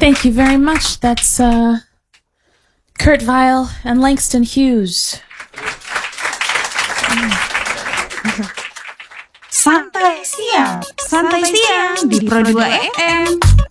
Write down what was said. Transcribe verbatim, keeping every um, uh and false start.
Thank you very much. That's uh, Kurt Vile and Langston Hughes. Santai siang, santai siang di Pro dua F M.